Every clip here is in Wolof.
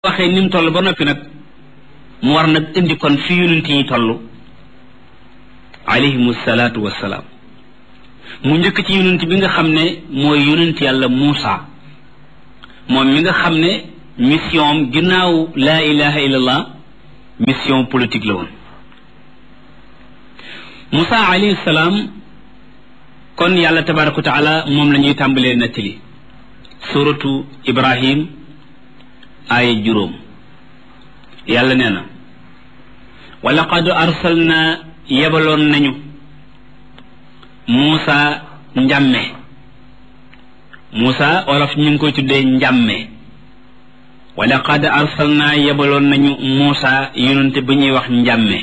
waxee ni mu toll ba noppi nag mu war nag indi kon fi yonent yi toll alayhimu salaatu wassalaam mu njëkk ci yonent bi nga xam ne mooy yonent yàlla Muusa moom mi nga xam ne mission ginnaaw laa ilaha illallah mission politique la woon Muusa alayhi salaam kon yàlla tabaraka wa taala moom la ñuy tàmbalee nettali suratu Ibrahim aaya 5 yàlla nee na wa laqad arsalna yebaloon nañu Muusa njàmme Muusa wolof ñu ngi koy tuddee njàmme wa laqad arsalna yebaloon nañu Muusa yonente bu ñuy wax njàmme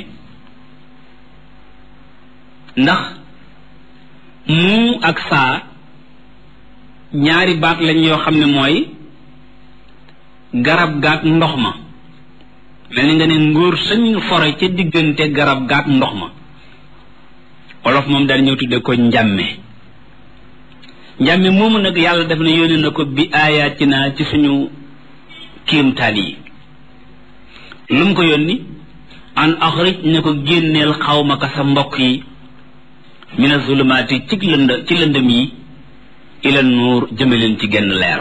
ndax mu ak saa ñaari baat lañ yoo xam ne mooy garab gaak ndox ma mel ni nga ne ngóor sañ fore ca diggante garab gaak ndox ma olof moom daal ñëw tudde ko njàmme njàmme moomu nag yàlla def na yónni na ko bi aayaatina ci suñu kéemtaan yi lu mu ko yónni an axrij ne ko génneel xawmaka sa mbokk yi mina zulumaati ci lëndëm yi ila nuur jëmaleen ci genn leer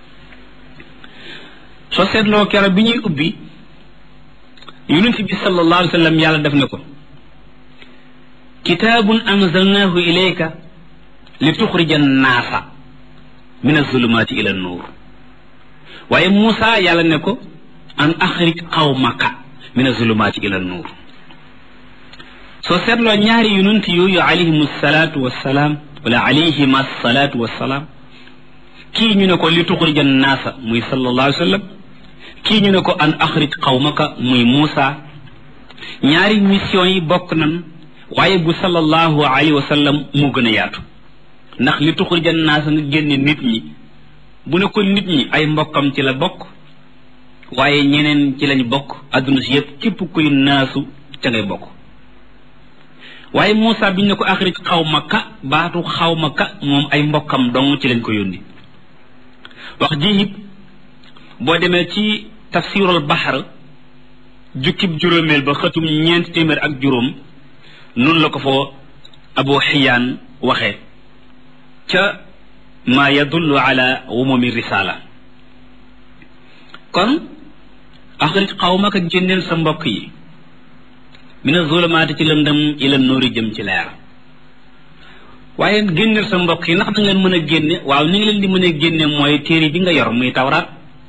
soo seetloo keroog bi ñuy ubbi yonent bi sallallahu alayhi wa sallam yàlla def na ko kitaabun anzalnaahu ilayka li tuxrija naasa min azulumaati ila nuur waaye Muusa yàlla ne ko an axrij qawmaka min azulumaati ila nuur soo seetloo ñaari yonent yooyu alayhim salaatu wassalaam wala alayhim assalaatu wassalaam kii ñu ne ko li tuxrija naasa muy sallallahu alayhi wa sallam kii ñu ne ko an axrij qawmaka muy Muusa ñaari mission yi bokk nan waaye bu sallallahu alayhi wa sallam moo gën a yaatu ndax li tuxrija naasa nga génne nit ñi bu ne ko nit ñi ay mbokkam ci la bokk waaye ñeneen ci lañ bokk adduna si yëpp képp kuy naasu ca ngay bokk waaye Muusa biñ ne ko axrij qawmaka baatu xawmaka moom ay mbokkam dong ci lañ ko yónni wax ji it boo demee ci tafsirul baxar jukkib juróomeel ba xëtum 400 noonu la ko foo abu xiyaan waxee ca ma yadullu ala umumi risala kon axrij qawmaka génneel sa mbokk yi mina zulumaati ci lëndëm ila nuuri jëm ci leer waaye génneel sa mbokk yi ndax da ngeen mën a génne waaw ni ngi leen di mën a génne mooy téere bi nga yor muy tawraat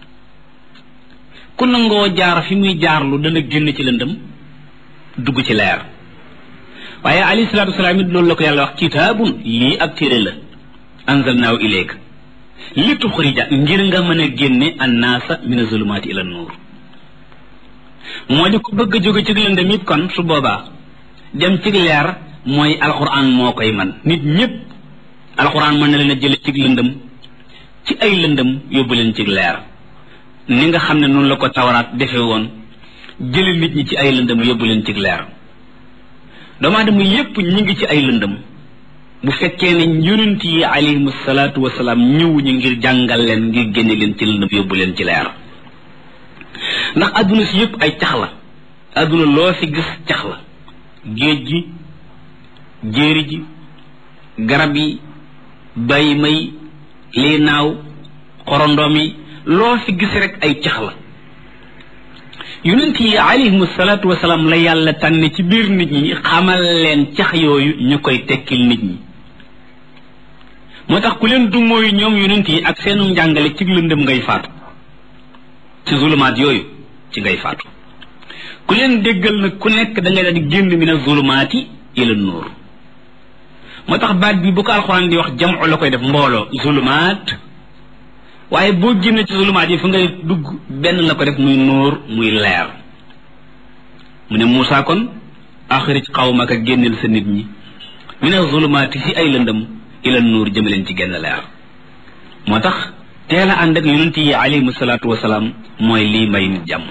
ku nangoo jaar fi muy jaarlu dana génn ci lëndëm dugg ci leer waaye alayhi salaatu wasalaam it loolu la ko yàlla wax kitaabun lii ak téere la anzalnaahu ilayka li tuxrija ngir nga mën a génne annaasa mina zulumaati ila nuur moo di ko bëgg a jóge ci lëndëm it kon su boobaa dem ci leer mooy alquran moo koy man nit ñëpp alquran mën na leen a jële ci lëndëm ci ay lëndëm yóbbu leen ci leer ni nga xam ne noonu la ko tawraat defee woon jële nit ñi ci ay lëndëm yóbbu leen ci leer doomu aadama yépp ñi ngi ci ay lëndëm bu fekkee ne yonent yi alayhimu salaatu wasalaam ñëwuñu ngir jàngal leen ngir génne leen ci lëndëm yóbbu leen ci leer ndax adduna si yépp ay cax la adduna loo fi gis cax la géej gi jéeri ji garab yi bay may lii naaw xorondoom yi loo fi gis rek ay cax la yonent yi alayhimu salaatu wasalaam la yàlla tànn ci biir nit ñi xamal leen cax yooyu ñu koy tekkil nit ñi moo tax ku leen du mooy ñoom yonent yi ak seenu njàngale ci lëndëm ngay faatu ci zulumaat yooyu ci ngay faatu ku leen déggal nag ku nekk da ngay daal di génn mina zulumaati ila nuur moo tax baat bi bu ko alxuraan di wax jamu la koy def mbooloo zulumaat waaye boo génne ci zulumaat yi fa ngay dugg benn la ko def muy nuur muy leer mu ne Muusa kon axrij qawmaka génneel sa nit ñi mina zulumaati ci ay lëndëm ila nuur jëmaleen ci genn leer moo tax teel a ànd ak yonent yi alayhimu salaatu wasalaam mooy lii may nit jàmm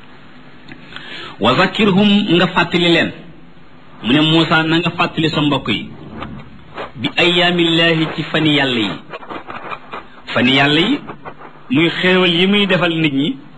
wa zakkirhum nga fàttali leen mu ne Muusa na nga fàttali sa mbokk yi bi ayaamillaahi ci fani yàlla yi muy xéewal yi muy defal nit ñi